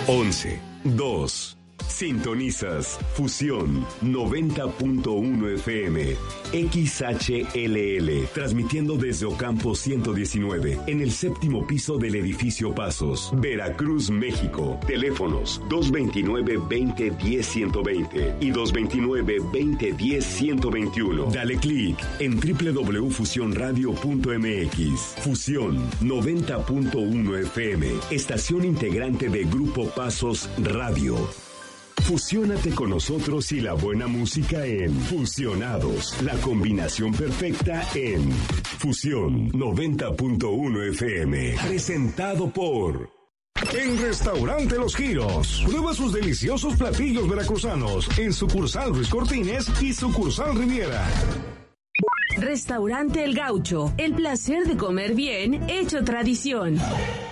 11, 2. Sintonizas Fusión 90.1 FM XHLL, transmitiendo desde Ocampo 119, en el séptimo piso del edificio Pasos, Veracruz, México. Teléfonos 229-2010-120 y 229-2010-121. Dale clic en www.fusionradio.mx. Fusión 90.1 FM, estación integrante de Grupo Pasos Radio. Fusiónate con nosotros y la buena música en Fusionados, la combinación perfecta en Fusión 90.1 FM, presentado por... En Restaurante Los Giros, prueba sus deliciosos platillos veracruzanos en sucursal Ruiz Cortines y sucursal Riviera. Restaurante El Gaucho, el placer de comer bien hecho tradición.